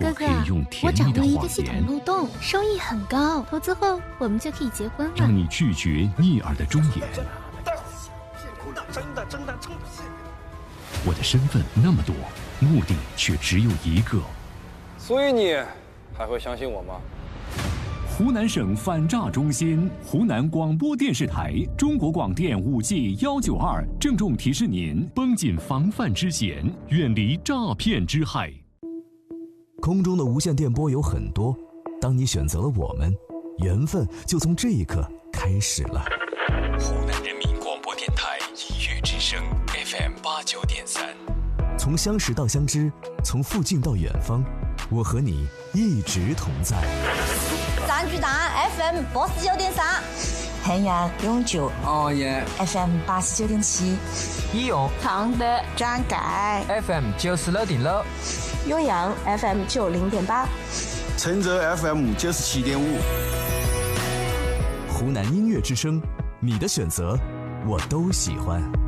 哥哥，我掌握一个系统漏洞，收益很高，投资后我们就可以结婚了。 让你拒绝逆耳的忠言。 真的， 我的身份那么多，目的却只有一个。 所以你还会相信我吗？ 湖南省反诈中心、湖南广播电视台、中国广电5G 192郑重提示您：绷紧防范之弦，远离诈骗之害。 空中的无线电波有很多，当你选择了我们，缘分就从这一刻开始了。 湖南人民广播电台音乐之声 FM89.3， 从相识到相知，从附近到远方，我和你一直同在。 三巨蛋 FM89.3， 汉阳永久 FM89.7， 义勇常德张盖 FM96.6， 岳阳 FM90.8， 承泽 FM97.5。 湖南音乐之声，你的选择我都喜欢。